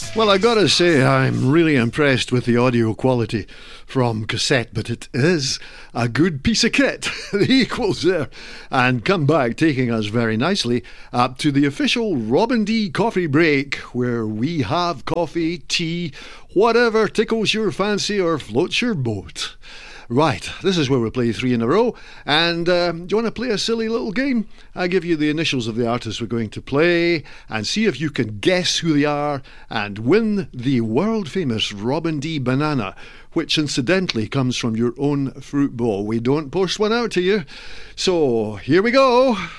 Well, I gotta say, I'm really impressed with the audio quality from cassette, but it is a good piece of kit. The equals there. And come back, taking us very nicely up to the official Robin D coffee break, where we have coffee, tea, whatever tickles your fancy or floats your boat. Right, this is where we play three in a row. And do you want to play a silly little game? I give you the initials of the artists we're going to play and see if you can guess who they are and win the world-famous Robin D banana, which incidentally comes from your own fruit bowl. We don't post one out to you. So, here we go.